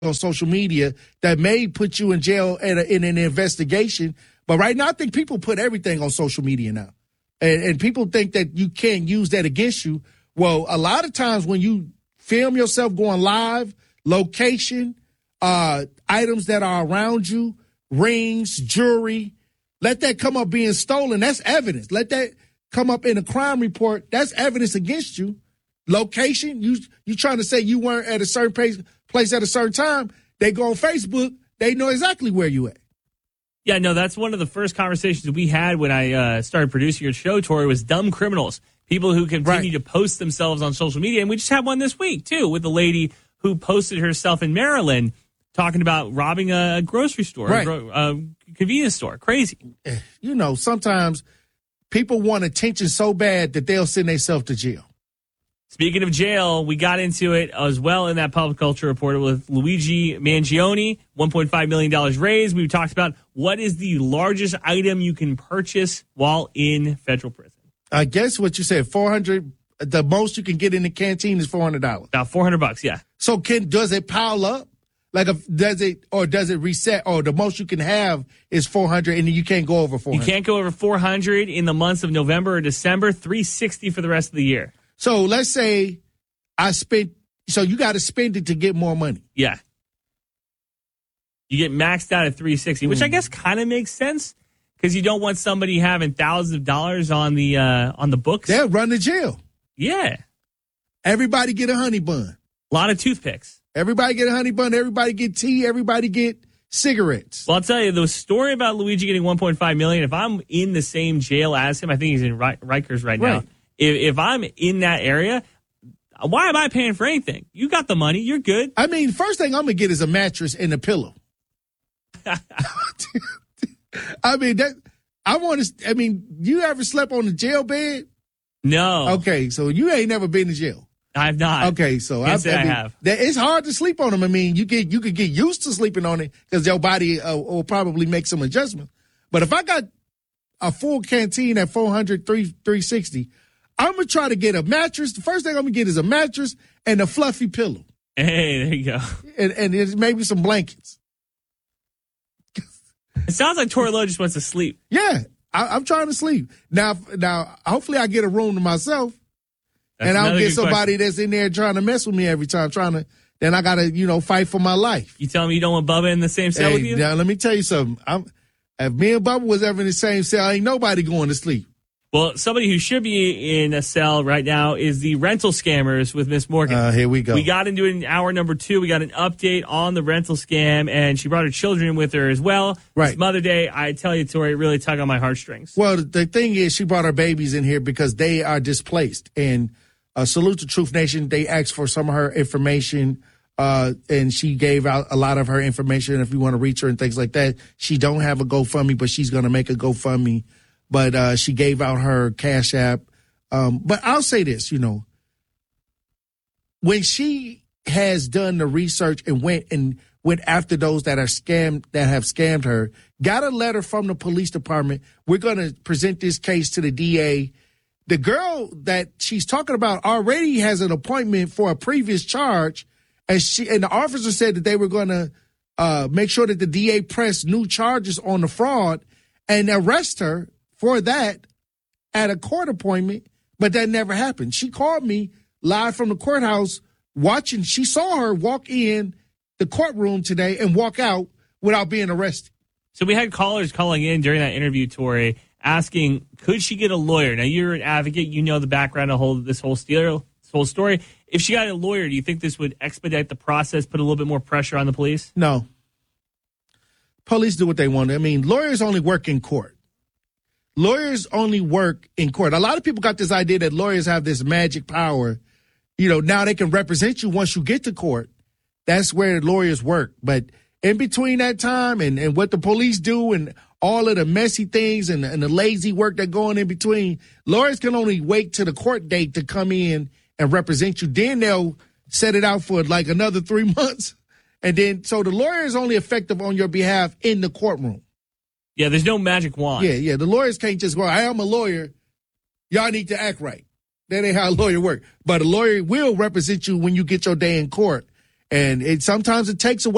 on social media that may put you in jail in an investigation. But right now, I think people put everything on social media now. And people think that you can't use that against you. Well, a lot of times when you film yourself going live, location, items that are around you, rings, jewelry, let that come up being stolen. That's evidence. Let that come up in a crime report. That's evidence against you. Location, you trying to say you weren't at a certain place at a certain time. They go on Facebook. They know exactly where you at. Yeah, no, that's one of the first conversations we had when I started producing your show, Tori, was dumb criminals. People who continue to post themselves on social media. And we just had one this week, too, with a lady who posted herself in Maryland talking about robbing a grocery store, a convenience store. Crazy. You know, sometimes people want attention so bad that they'll send themselves to jail. Speaking of jail, we got into it as well in that Public Culture Report with Luigi Mangione, $1.5 million raised. We talked about what is the largest item you can purchase while in federal prison. I guess what you said, $400. The most you can get in the canteen is $400. About $400, yeah. So does it pile up? Like, does it reset? Or the most you can have is $400, and you can't go over $400. You can't go over $400 in the months of November or December. $360 for the rest of the year. So let's say so you got to spend it to get more money. Yeah. You get maxed out at $360, which I guess kind of makes sense because you don't want somebody having thousands of dollars on the books. They'll run to jail. Yeah. Everybody get a honey bun. A lot of toothpicks. Everybody get a honey bun. Everybody get tea. Everybody get cigarettes. Well, I'll tell you, the story about Luigi getting $1.5 million, if I'm in the same jail as him, I think he's in Rikers right now. If I'm in that area, why am I paying for anything? You got the money. You're good. I mean, first thing I'm going to get is a mattress and a pillow. I mean, you ever slept on a jail bed? No. Okay, so you ain't never been to jail. I've not. Okay, so I have. It's hard to sleep on them. I mean, you could get used to sleeping on it because your body will probably make some adjustments. But if I got a full canteen at $400, $360, I'm going to try to get a mattress. The first thing I'm going to get is a mattress and a fluffy pillow. Hey, there you go. And there's maybe some blankets. It sounds like Torlo just wants to sleep. Yeah, I'm trying to sleep. Now, hopefully I get a room to myself. And I don't get somebody that's in there trying to mess with me every time, then I got to, fight for my life. You tell me you don't want Bubba in the same cell with you? Now, let me tell you something. If me and Bubba was ever in the same cell, ain't nobody going to sleep. Well, somebody who should be in a cell right now is the rental scammers with Miss Morgan. Here we go. We got into it in hour number 2. We got an update on the rental scam, and she brought her children with her as well. Right. It's Mother's Day. I tell you, Tori, it really tugged on my heartstrings. Well, the thing is, she brought her babies in here because they are displaced. And salute to Truth Nation. They asked for some of her information, and she gave out a lot of her information. If you want to reach her and things like that, she don't have a GoFundMe, but she's going to make a GoFundMe. But she gave out her Cash App. But I'll say this, when she has done the research and went after those that have scammed her, got a letter from the police department. We're going to present this case to the DA. The girl that she's talking about already has an appointment for a previous charge, and the officer said that they were going to make sure that the DA pressed new charges on the fraud and arrest her for that at a court appointment, but that never happened. She called me live from the courthouse watching. She saw her walk in the courtroom today and walk out without being arrested. So we had callers calling in during that interview, Tori, asking, could she get a lawyer? Now, you're an advocate. You know the background of this whole story. If she got a lawyer, do you think this would expedite the process, put a little bit more pressure on the police? No. Police do what they want. I mean, lawyers only work in court. Lawyers only work in court. A lot of people got this idea that lawyers have this magic power. Now they can represent you once you get to court. That's where lawyers work. But in between that time and what the police do and all of the messy things and the lazy work that go on in between, lawyers can only wait to the court date to come in and represent you. Then they'll set it out for like another 3 months. And then, so the lawyer is only effective on your behalf in the courtroom. Yeah, there's no magic wand. Yeah. The lawyers can't just go, I am a lawyer. Y'all need to act right. That ain't how a lawyer works. But a lawyer will represent you when you get your day in court. And sometimes it takes a while.